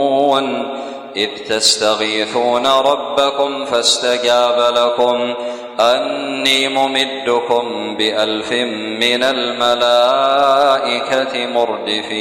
إذ تستغيثون ربكم فاستجاب لكم أني ممدكم ب1000 من الملائكة مردفين